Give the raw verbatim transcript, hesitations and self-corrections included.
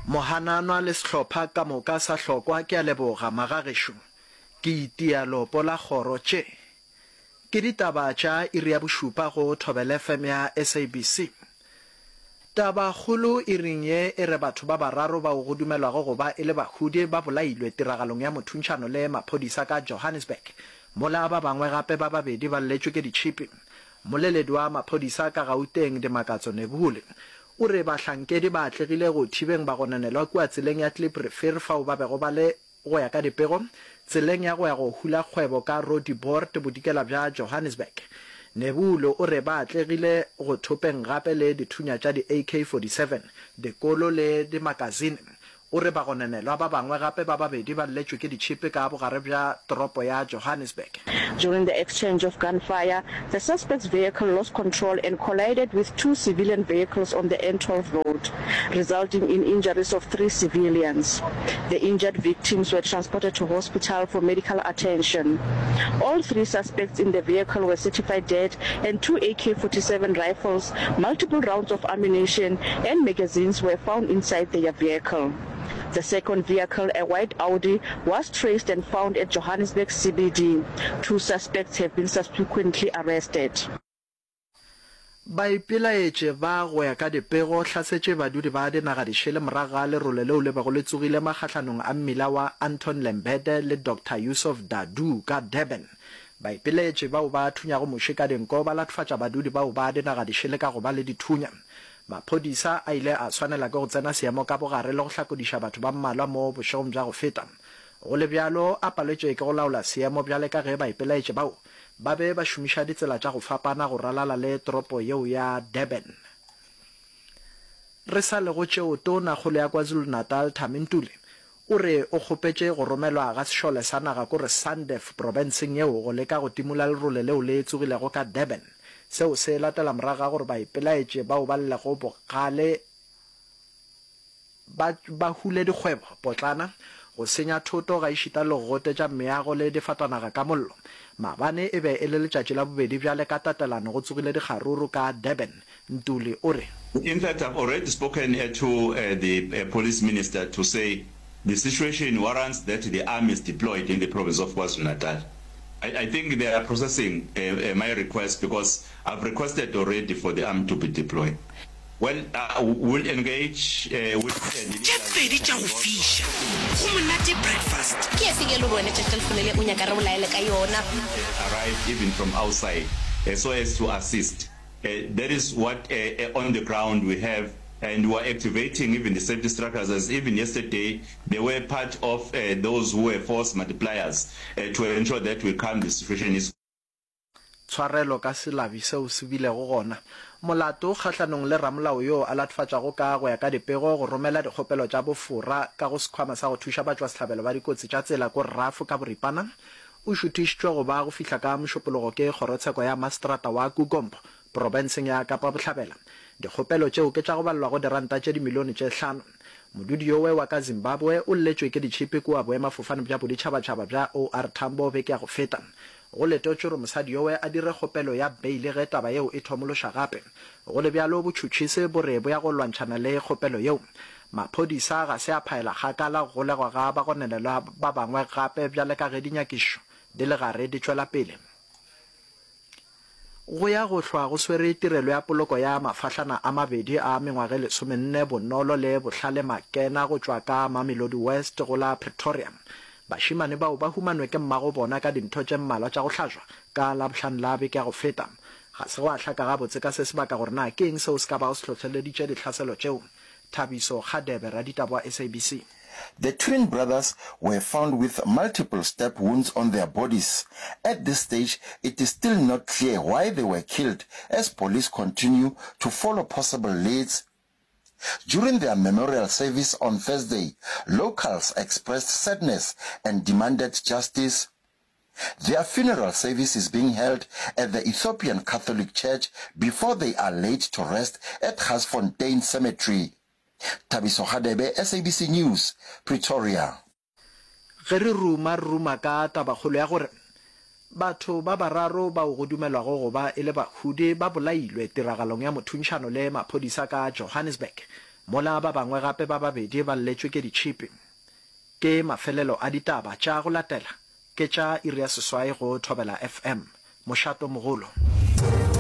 Mohanano le sehlopha ka moka sa hlokwa ke a leboga Magagesho ke itialo pola khoroche ke ditaba tša iri ya bošupa go Thobela F M ya S A B C. Taba kholo iring ye e re batho ba bararo ba go dumelwago go ba e le bahudi ba bolailwe tiragalong ya mothuntšhano le maphodisa ka Johannesburg. Mola ba bangwe gape ba babedi ba lletšwe ke ditšhipi. Moleledi wa maphodisa ka Gauteng Dimakatso Nebule o re bahlankedi ba atlegile go thibeng ba gonanelwa kua tseleng ya Klipprefuur fao ba bego ba le go ya ka dipego tseleng ya go ya go hula kgwebo ka Roodeport bodikela bja Johannesburg. Nebule o re ba atlegile go thopeng gape le dithunya tša di A K forty-seven dikolo le di magazine. O re ba gonanelwa ba bangwe gape ba babedi ba lletšwe ke ditšhipi ka bogare bja toropo ya Johannesburg. During the exchange of gunfire, the suspect's vehicle lost control and collided with two civilian vehicles on the N twelve road, resulting in injuries of three civilians. The injured victims were transported to hospital for medical attention. All three suspects in the vehicle were certified dead, and two A K forty-seven rifles, multiple rounds of ammunition, and magazines were found inside their vehicle. The second vehicle, a white Audi, was traced and found at Johannesburg C B D. Two suspects have been subsequently arrested. Ba ipelaetše ba go ya ka dipego hlasetše badudi ba dinaga di šele moraga le role leo le bego le tsogile makgahlanong a mmila wa Anton Lembede le Doctor Yusuf Dadu ka Durban. Ba ipelaetše bao ba thunyago moše ka dinko ba latfatša badudi bao ba dinaga di šele ka go ba le dithunya. Maphodisa a ile a swanela ke go tsena seemo ka bogare le go hlakodiša batho ba mmalwa mo bošegong bja go feta. Go le bjalo a paletšwe ke go laola seemo bjale ka ge ba ipelaetše bao ba be ba šomiša ditsela tša go fapana go ralala le toropo yeo ya Durban. Re sa le go tšeo tona kgolo ya KwaZulu-Natal Thamintule o re o kgopetše go romelwa ga sešole sa naga kore Sandef provinceng yeo go leka go timola lerole leo le tsogilego ka Durban. Seo se latela moraga gore ba ipelaetše bao ba llego bogale ba ba hule dikgwebo potlana go senya thoto ga išita le go gotetša meago le difatanaga ka mollo. Maabane e be e le letšatši la bobedi bjale ka tatelano go tsogile dikgaruru ka Durban. Ntuli o re in fact I've already spoken uh, to uh, the uh, police minister to say the situation warrants that the army is deployed in the province of KwaZulu-Natal. I, I think they are processing uh, uh, my request because I've requested already for the army to be deployed. Well, uh, we'll engage uh, with the arrive even from outside uh, so as to assist. Uh, that is what uh, uh, on the ground we have. And we are activating even the safety structures, as even yesterday they were part of uh, those who were force multipliers uh, to ensure that we calm the situation. Is tshwarelo ka selabi seo se bilego gona molato kgahlanong le ramolao yo a latfatšago ka go ya ka dipego go romela dikgopelo tša bofora ka go sekhwama sa go thuša batho ba sehlabelo ba dikotsi tša tsela ko Rafu ka boripana o šuthišitšwe go ba go fihla ka mošupologo ke kgorotsheko ya Mastrata wa Kukompo provinceng ya Kapa Bohlabela. Dikgopelo tšeo ke tša go balelwa go diranta tše dimilione tše hlano. Modudi yowe wa ka Zimbabwe o lletšwe ke ditšhipi kua boemafofane bja boditšhabatšhaba bja O R Tambo beke ya go feta. Go letotše gore mosadi yowe a dire kgopelo ya beile ge taba yeo e thomološa gape. Go le bjalo botšhutšhise bore bo ya go lwantšhana le kgopelo yeo. Maphodisa ga se a phaela kgakala go legwa ga ba gonelelwa ba bangwe gape bjale ka ge dinyakišo di le gare di tšwela pele. Go ya go hlwa go swere tirelo ya poloko ya mafahlana a mabedi a mengwage lesomenne bonolo le bohlale makena go tšwa ka Mamelodi West go la Pretoria. Bašimane bao ba humanwe ke mmago bona ka dintho tše mmalwa tša go hlajwa ka la bohlano la beke ya go feta. Ga se go a hlaka gabotse ka se sebaka gore na ke eng seo se ka ba o se tlhotlheleditše dihlaselo tšeo. Thabiso Gadebe, Raditaba S A B C. The twin brothers were found with multiple stab wounds on their bodies. At this stage, it is still not clear why they were killed, as police continue to follow possible leads. During their memorial service on Thursday, locals expressed sadness and demanded justice. Their funeral service is being held at the Ethiopian Catholic Church before they are laid to rest at Gasfontein Cemetery. Thabiso Gadebe, S A B C News, Pretoria. Ge re ruma ruma ka tabakgolo ya gore batho ba bararo ba go dumelwago go ba e le bahudi ba bolailwe tiragalong ya mothuntšhano le maphodisa ka Johannesburg. mola ba bangwe gape ba babedi ba lletšwe ke ditšhipi. Ke mafelelo a ditaba tša go latela ke tša iri ya seswai go Thobela F M mošato mogolo.